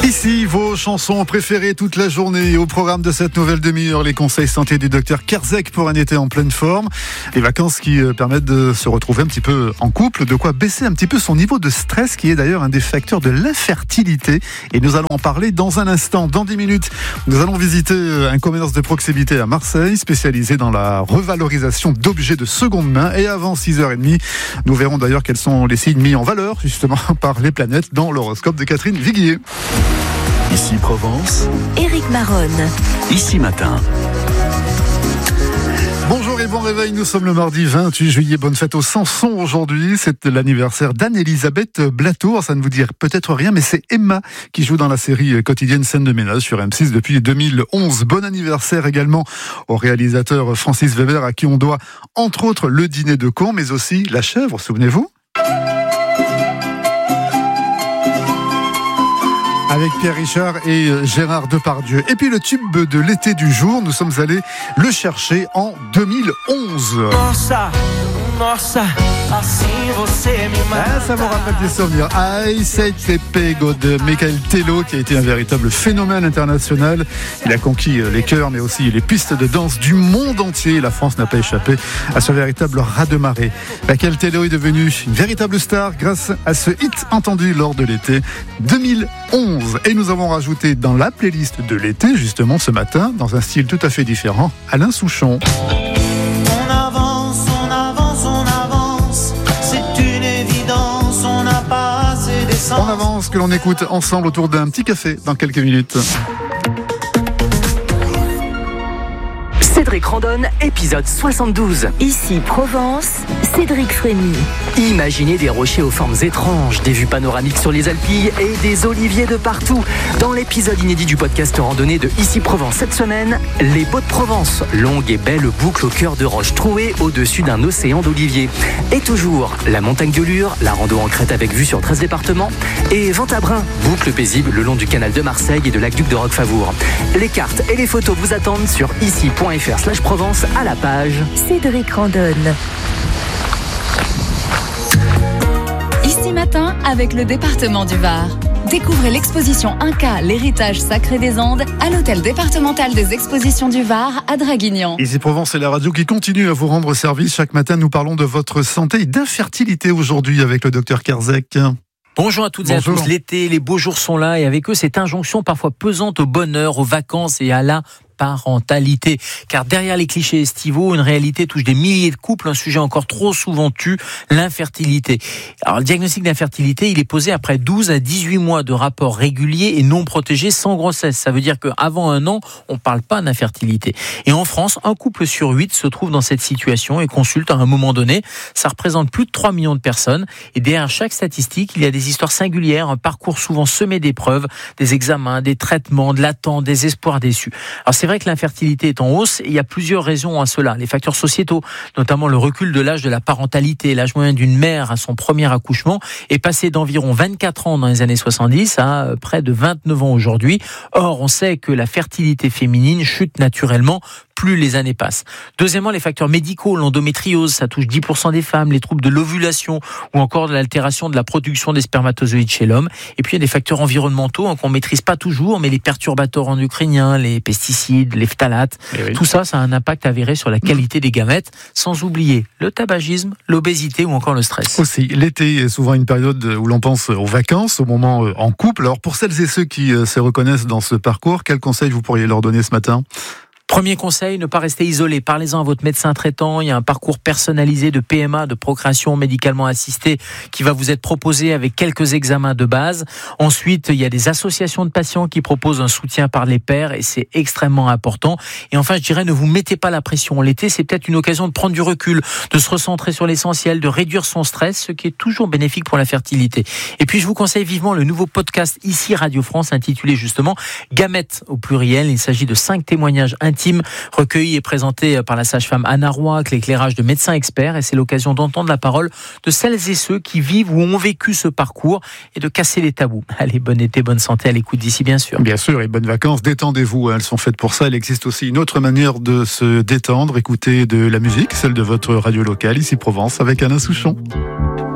Ici, vos chansons préférées toute la journée. Au programme de cette nouvelle demi-heure, les conseils santé du docteur Kerzek pour un été en pleine forme. Les vacances qui permettent de se retrouver un petit peu en couple, de quoi baisser un petit peu son niveau de stress, qui est d'ailleurs un des facteurs de l'infertilité. Et nous allons en parler dans un instant. Dans 10 minutes, nous allons visiter un commerce de proximité à Marseille, spécialisé dans la revalorisation d'objets de seconde main. Et avant 6h30, nous verrons d'ailleurs quels sont les signes mis en valeur, justement, par les planètes dans l'horoscope de Catherine Viguier. Ici Provence, Éric Maronne. Ici Matin. Bonjour et bon réveil, nous sommes le mardi 28 juillet, bonne fête aux Samson aujourd'hui, c'est l'anniversaire d'Anne-Elisabeth Blatour, ça ne vous dit peut-être rien, mais c'est Emma qui joue dans la série quotidienne Scène de ménage sur M6 depuis 2011. Bon anniversaire également au réalisateur Francis Weber, à qui on doit entre autres le dîner de con, mais aussi La Chèvre, souvenez-vous ? Avec Pierre Richard et Gérard Depardieu. Et puis le tube de l'été du jour, nous sommes allés le chercher en 2011. Ça me rappelle des souvenirs. Ai Sei Te Pego de Michael Tello, qui a été un véritable phénomène international. Il a conquis les cœurs, mais aussi les pistes de danse du monde entier. La France n'a pas échappé à ce véritable raz-de-marée. Michael Tello est devenu une véritable star grâce à ce hit entendu lors de l'été 2011. Et nous avons rajouté dans la playlist de l'été, justement ce matin, dans un style tout à fait différent, Alain Souchon. On avance, c'est une évidence, on n'a pas assez d'essence. On avance, que l'on écoute ensemble autour d'un petit café dans quelques minutes. Cédric Randonne, épisode 72. Ici Provence, Cédric Frémy. Imaginez des rochers aux formes étranges, des vues panoramiques sur les Alpilles et des oliviers de partout. Dans l'épisode inédit du podcast randonnée de Ici Provence cette semaine, les Baux de Provence, longue et belle boucle au cœur de roches trouées au-dessus d'un océan d'oliviers. Et toujours, la montagne de Lure, la rando en crête avec vue sur 13 départements, et Ventabrin, boucle paisible le long du canal de Marseille et de l'aqueduc de Roquefavour. Les cartes et les photos vous attendent sur ici.fr/Provence à la page Cédric Randonne. Ici Matin avec le département du Var. Découvrez l'exposition Inca, l'héritage sacré des Andes à l'hôtel départemental des expositions du Var à Draguignan. Ici Provence, c'est la radio qui continue à vous rendre service. Chaque matin, nous parlons de votre santé et d'infertilité aujourd'hui avec le docteur Kerzek. Bonjour à toutes et à tous. L'été, les beaux jours sont là et avec eux, cette injonction parfois pesante au bonheur, aux vacances et à la parentalité. Car derrière les clichés estivaux, une réalité touche des milliers de couples, un sujet encore trop souvent tu, l'infertilité. Alors, le diagnostic d'infertilité, il est posé après 12 à 18 mois de rapports réguliers et non protégés sans grossesse. Ça veut dire qu'avant un an, on ne parle pas d'infertilité. Et en France, un couple sur 8 se trouve dans cette situation et consulte à un moment donné. Ça représente plus de 3 millions de personnes. Et derrière chaque statistique, il y a des histoires singulières, un parcours souvent semé d'épreuves, des examens, des traitements, de l'attente, des espoirs déçus. Alors, c'est vrai que l'infertilité est en hausse et il y a plusieurs raisons à cela. Les facteurs sociétaux, notamment le recul de l'âge de la parentalité. L'âge moyen d'une mère à son premier accouchement est passé d'environ 24 ans dans les années 70 à près de 29 ans aujourd'hui. Or, on sait que la fertilité féminine chute naturellement plus les années passent. Deuxièmement, les facteurs médicaux, l'endométriose, ça touche 10% des femmes, les troubles de l'ovulation ou encore de l'altération de la production des spermatozoïdes chez l'homme. Et puis, il y a des facteurs environnementaux qu'on ne maîtrise pas toujours, mais les perturbateurs endocriniens, les pesticides, les phtalates, tout ça, ça a un impact avéré sur la qualité des gamètes, sans oublier le tabagisme, l'obésité ou encore le stress. Aussi, l'été est souvent une période où l'on pense aux vacances, au moment en couple. Alors, pour celles et ceux qui se reconnaissent dans ce parcours, quels conseils vous pourriez leur donner ce matin ? Premier conseil, ne pas rester isolé. Parlez-en à votre médecin traitant. Il y a un parcours personnalisé de PMA, de procréation médicalement assistée, qui va vous être proposé avec quelques examens de base. Ensuite, il y a des associations de patients qui proposent un soutien par les pairs et c'est extrêmement important. Et enfin, je dirais, ne vous mettez pas la pression. L'été, c'est peut-être une occasion de prendre du recul, de se recentrer sur l'essentiel, de réduire son stress, ce qui est toujours bénéfique pour la fertilité. Et puis, je vous conseille vivement le nouveau podcast Ici Radio France, intitulé justement Gamètes au pluriel. Il s'agit de 5 témoignages intimes recueilli et présenté par la sage-femme Anna Roy avec l'éclairage de médecins experts, et c'est l'occasion d'entendre la parole de celles et ceux qui vivent ou ont vécu ce parcours et de casser les tabous. Allez, bon été, bonne santé à l'écoute d'ici bien sûr. Bien sûr, et bonnes vacances, détendez-vous, elles sont faites pour ça. Il existe aussi une autre manière de se détendre, écouter de la musique, celle de votre radio locale, Ici Provence, avec Alain Souchon.